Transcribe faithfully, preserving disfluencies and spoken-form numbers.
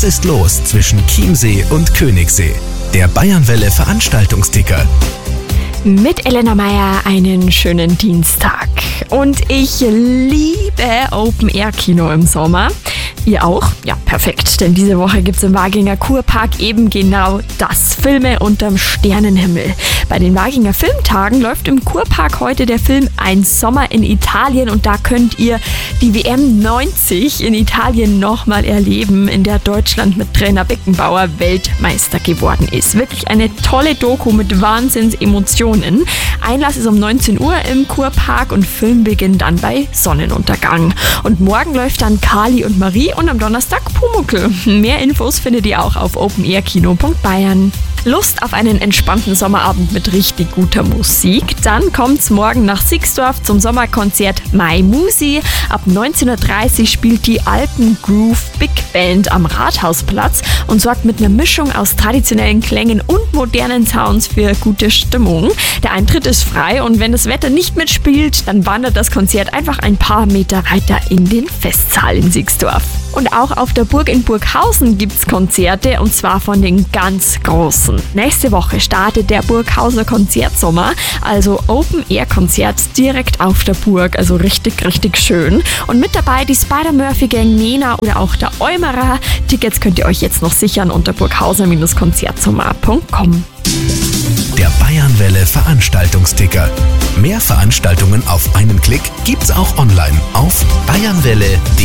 Was ist los zwischen Chiemsee und Königssee? Der Bayernwelle Veranstaltungsticker. Mit Elena Meyer einen schönen Dienstag. Und ich liebe Open-Air-Kino im Sommer. Ihr auch? Ja, perfekt, denn diese Woche gibt es im Waginger Kurpark eben genau das, Filme unterm Sternenhimmel. Bei den Waginger Filmtagen läuft im Kurpark heute der Film Ein Sommer in Italien und da könnt ihr die W M neunzig in Italien nochmal erleben, in der Deutschland mit Trainer Beckenbauer Weltmeister geworden ist. Wirklich eine tolle Doku mit Wahnsinnsemotionen. Einlass ist um neunzehn Uhr im Kurpark und Filmbeginn dann bei Sonnenuntergang. Und morgen läuft dann Kali und Marie und am Donnerstag Pumuckl. Mehr Infos findet ihr auch auf open air kino punkt bayern. Lust auf einen entspannten Sommerabend mit richtig guter Musik? Dann kommt's morgen nach Sixdorf zum Sommerkonzert My Musi. Ab neunzehn Uhr dreißig spielt die Alpen Groove Big Band am Rathausplatz und sorgt mit einer Mischung aus traditionellen Klängen und modernen Sounds für gute Stimmung. Der Eintritt ist frei und wenn das Wetter nicht mitspielt, dann wandert das Konzert einfach ein paar Meter weiter in den Festsaal in Sixdorf. Und auch auf der Burg in Burghausen gibt's Konzerte und zwar von den ganz Großen. Nächste Woche startet der Burghauser Konzertsommer, also Open-Air-Konzert direkt auf der Burg, also richtig, richtig schön. Und mit dabei die Spider-Murphy-Gang, Nena oder auch der Eumerer. Tickets könnt ihr euch jetzt noch sichern unter burghauser konzertsommer punkt com. Der Bayernwelle Veranstaltungsticker. Mehr Veranstaltungen auf einen Klick gibt's auch online auf bayernwelle punkt de.